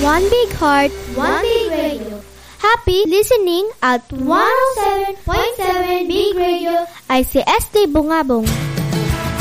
One big heart, one big radio. Happy listening at 107.7 Big Radio ICSD Bungabong.